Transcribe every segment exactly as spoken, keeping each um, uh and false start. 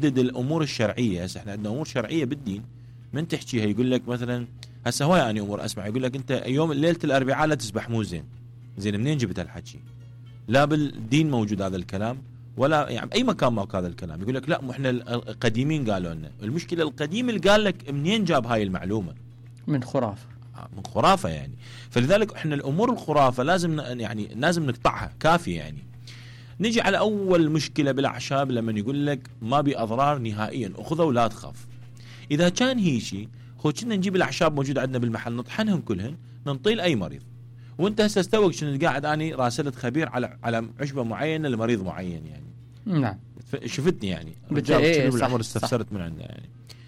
يحدد الامور الشرعيه. هسه احنا عندنا امور شرعيه بالدين من تحكيها يقول لك مثلا هسه هواي يعني امور اسمع يقول لك انت يوم ليله الاربعاء لا تسبح مو زين. زين منين جبت هالحكي؟ لا بالدين موجود هذا الكلام ولا يعني اي مكان ماكو هذا الكلام. يقول لك لا مو احنا القديمين قالوا لنا. المشكله القديم اللي قال لك منين جاب هاي المعلومه؟ من خرافه. من خرافه يعني. فلذلك احنا الامور الخرافه لازم يعني لازم نقطعها كافي يعني. نجي على اول مشكله بالاعشاب لما يقول لك ما بي اضرار نهائيا اخذها ولا تخاف. اذا كان هي شيء خو كنا نجيب الاعشاب موجوده عندنا بالمحل نطحنهم كلهن ننطي لاي مريض. وانت هسه استوعب شنو قاعد اني راسلت خبير على على عشبه معينه لمريض معين يعني. نعم شفتني يعني إيه بالعمر استفسرت من عنده يعني.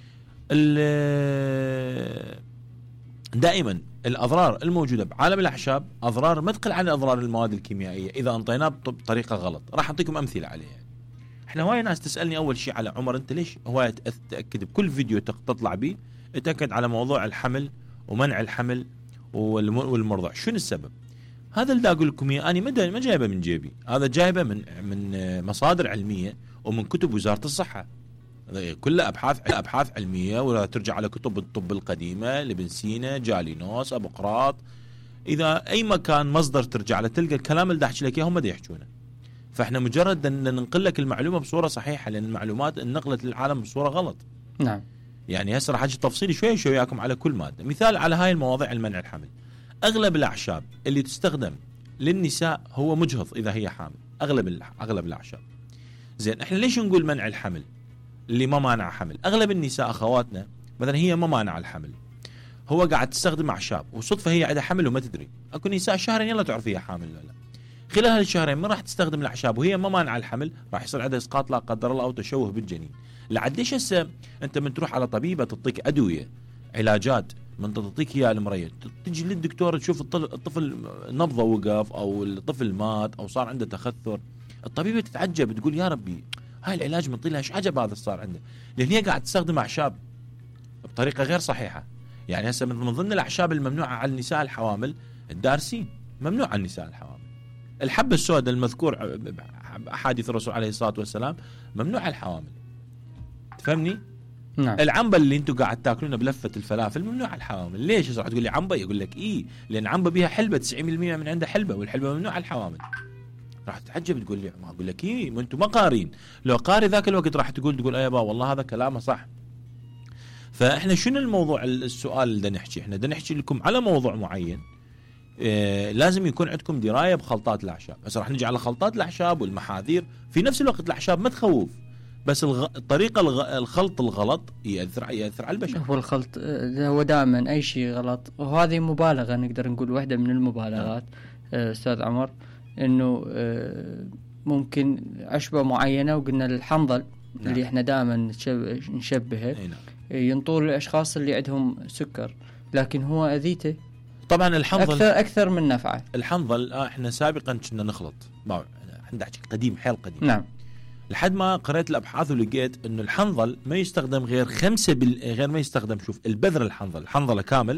دائما الاضرار الموجوده بعالم الاعشاب اضرار ما تقل عن اضرار المواد الكيميائيه اذا انطيناه بطريقه غلط. راح اعطيكم امثله عليها يعني. احنا هواي ناس تسالني اول شيء على عمر انت ليش هواي تاكد بكل فيديو تطلع به اتاكد على موضوع الحمل ومنع الحمل والمرضع. شنو السبب؟ هذا اللي اقول لكم اياه انا ما ما جايبه من جيبي. هذا جايبه من من مصادر علميه ومن كتب وزاره الصحه. كلها ابحاث ابحاث علميه ولا ترجع على كتب الطب القديمه لابن سينا جالينوس ابو قراط. اذا اي مكان مصدر ترجع له تلقى الكلام اللي احكي لك اياه هم دا يحكونه. فاحنا مجرد ان ننقل لك المعلومه بصوره صحيحه لان المعلومات انقلت للعالم بصوره غلط. نعم. يعني هسه راح اجي تفصيلي شوي شوي وياكم على كل ماده. مثال على هاي المواضيع المنع الحمل. اغلب الاعشاب اللي تستخدم للنساء هو مجهض اذا هي حامل. اغلب اغلب الاعشاب. زين احنا ليش نقول منع الحمل اللي ما مانع حمل؟ اغلب النساء اخواتنا مثلا هي ما مانع الحمل. هو قاعد تستخدم اعشاب وصدفه هي عندها حمل وما تدري. اكو نساء شهرين يلا تعرف هي حامل ولا لا. خلال هالشهرين ما راح تستخدم الاعشاب وهي ما مانع الحمل راح يصير عندها اسقاط لا قدر الله او تشوه بالجنين. لعديش هسه انت من تروح على طبيبه تعطيك ادويه علاجات من تعطيك اياها المريض تجي للدكتور تشوف الطفل نبضه وقف او الطفل مات او صار عنده تخثر. الطبيبه تتعجب تقول يا ربي هاي العلاج منطي لها ايش عجب هذا صار عنده. لان هي قاعد تستخدم اعشاب بطريقه غير صحيحه. يعني هسه من ضمن الاعشاب الممنوعه على النساء الحوامل الدارسين ممنوع على النساء الحوامل. الحبه السوداء المذكور احاديث الرسول عليه الصلاه والسلام ممنوع على الحوامل. تفهمني؟ نعم. العنبه اللي انتم قاعد تاكلونها بلفه الفلافل ممنوع على الحوامل. ليش راح تقول لي عنبه؟ يقول لك اي لان عنبه بيها حلبه تسعين بالمئة من عندها حلبه والحلبه ممنوع على الحوامل. راح تتعجب تقول لي ما اقول لك ايه ما انتم ما قارين. لو قاري ذاك الوقت راح تقول تقول اي با والله هذا كلامه صح. فاحنا شنو الموضوع السؤال اللي بدنا نحكي؟ احنا بدنا نحكي لكم على موضوع معين. إيه لازم يكون عندكم درايه بخلطات الاعشاب. هسه راح نجي على خلطات الاعشاب والمحاذير. في نفس الوقت الاعشاب ما تخوف بس الغ... الطريقه الغ... الخلط الغلط ياثر ياثر على البشر. هو الخلط هو دائما اي شيء غلط وهذه مبالغه نقدر نقول واحده من المبالغات. آه. استاذ عمر انه آه ممكن عشبه معينه وقلنا الحنظل. نعم. اللي احنا دائما نشبهه. نعم. ينطول الاشخاص اللي عندهم سكر لكن هو اذيته طبعا الحنظل اكثر اكثر من نفعه. الحنظل آه احنا سابقا كنا نخلط ما احنا قديم حيل قديم. نعم. لحد ما قرأت الابحاث ولقيت انه الحنظل ما يستخدم غير خمسة بال... غير ما يستخدم شوف البذر الحنظل الحنظله كامل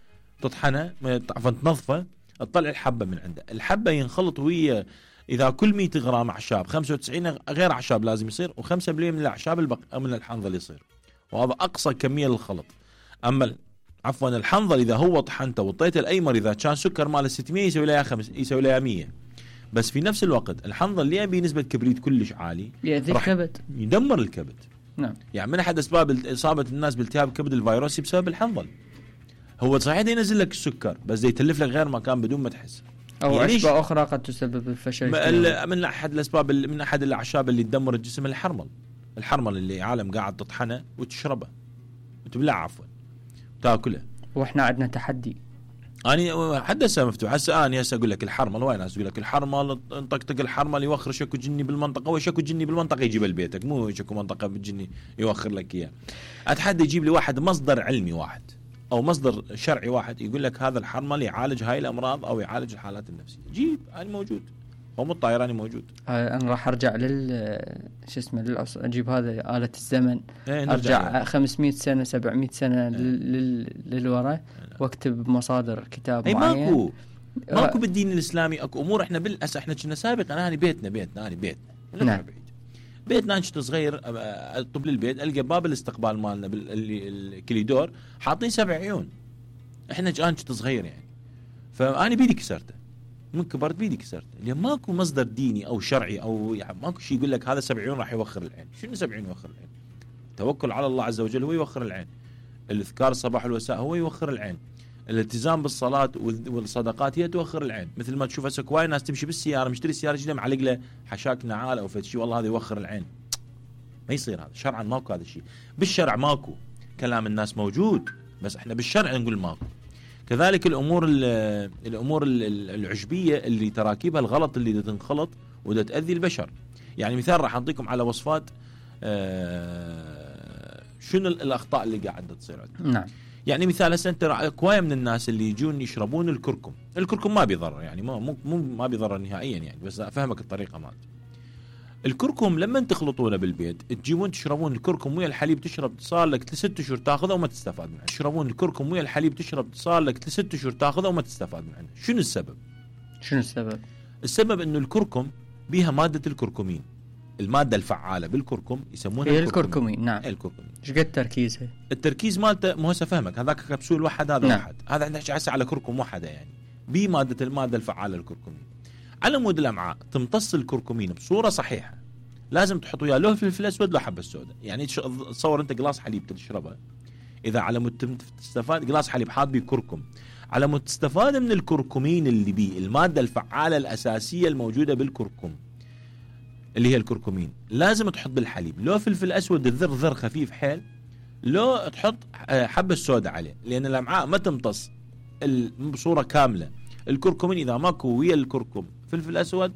تطحنه عفوا تنظفه تطلع الحبه من عنده. الحبه ينخلط ويا اذا كل مئة غرام اعشاب خمسة وتسعين غير اعشاب لازم يصير و5% من الاعشاب البق... من الحنظل يصير. وهذا اقصى كميه للخلط. اما عفوا الحنظل اذا هو طحنته وطيته الايمر اذا كان سكر ماله ستمئة يسوي له خمسة يسوي له مئة. بس في نفس الوقت الحنظل اللي يبي نسبه كبريت كلش عالي يأذي الكبد يدمر الكبد. نعم. يعني من احد اسباب اصابه الناس بالتهاب الكبد الفيروسي بسبب الحنظل. هو صحيح ينزل لك السكر بس يتلف لك غير مكان بدون ما تحس. او يعني عشبه اخرى قد تسبب الفشل. من احد الاسباب من احد الاعشاب اللي تدمر الجسم الحرمل. الحرمل اللي عالم قاعد تطحنه وتشربه وتبلع عفوا تاكله. واحنا عندنا تحدي. أنا حدث مفتوح هسه أنا هسه أقول لك الحرمل وين ناس يقول لك الحرمل انطقطق الحرمل يوخر شكو جني بالمنطقة وشكو جني بالمنطقة يجيب لبيتك مو شكو منطقة بالجني يوخر لك إياه. أتحدى يجيب لي واحد مصدر علمي واحد أو مصدر شرعي واحد يقول لك هذا الحرمل يعالج هاي الأمراض أو يعالج الحالات النفسية. جيب أنا موجود هو مو الطائراني موجود. أنا راح أرجع لل شو اسمه للأص أجيب هذا آلة الزمن ايه أرجع خمسمئة سنة سبعمئة سنة ايه لل للوراء واكتب مصادر كتاب ايه معين. ماكو ماكو بالدين الإسلامي أكو أمور إحنا بالأساس إحنا كنا سابقا أنا بيتنا بيتنا أنا بيتنا نعم. بعيد بيتنا انشط صغير، اطب للبيت القى باب الاستقبال مالنا بالكليدور حاطين سبع عيون، احنا انشط صغير يعني، فانا بيدي كسرته من كبرت بيدي كسرته، لان ماكو مصدر ديني او شرعي او يعني ماكو شيء يقول لك هذا سبع عيون راح يوخر العين. شنو سبع عيون يوخر العين؟ توكل على الله عز وجل هو يوخر العين، الاذكار الصباح والمساء هو يوخر العين، الالتزام بالصلاه والصدقات هي توخر العين. مثل ما تشوف هسه كواي ناس تمشي بالسياره مشتري سياره جديده معلق له حشاك نعال او فد شيء، والله هذا يوخر العين. ما يصير هذا شرعا، ماكو هذا الشيء. بالشرع ماكو، كلام الناس موجود بس احنا بالشرع نقول ماكو. كذلك الامور الامور العشبيه اللي تراكيبها الغلط اللي تنخلط ودا تاذي البشر. يعني مثال راح اعطيكم على وصفات آه شنو الاخطاء اللي قاعده تصير عندنا. نعم. يعني مثال هسه انت كوايه من الناس اللي يجون يشربون الكركم، الكركم ما بيضر يعني ما مو مو ما بيضر نهائيا يعني، بس افهمك الطريقه مالته. الكركم لما تخلطونه بالبيت تجيبون تشربون الكركم ويا الحليب، تشرب صار لك ست اشهر تاخذه وما تستفاد منه. تشربون الكركم ويا الحليب تشرب صار لك ست اشهر تاخذه وما تستفاد منه. شنو السبب؟ شنو السبب؟ السبب انه الكركم بيها ماده الكركمين، الماده الفعاله بالكركم يسمونها هي الكركمين. نعم. الكركمين. ايش قد تركيزها؟ التركيز مالته مو هسه فهمك، هذاك كبسول واحد هذا نعم. واحد، هذا عندنا هسه على كركم واحده يعني بي ماده الماده الفعاله الكركمين. على مود الامعاء تمتص الكركمين بصوره صحيحه لازم تحط وياه له فلفل اسود له حبه سوداء. يعني تصور انت جلاس حليب تشربه، اذا على مود تستفاد جلاس حليب حاط بيه كركم، على مود تستفاد من الكركمين اللي بيه الماده الفعاله الاساسيه الموجوده بالكركم اللي هي الكركمين، لازم تحط بالحليب لو فلفل اسود الذر ذر خفيف حيل، لو تحط حبه سوداء عليه، لان الامعاء ما تمتص بصوره كامله الكركمين اذا ماكو ويا الكركم فلفل اسود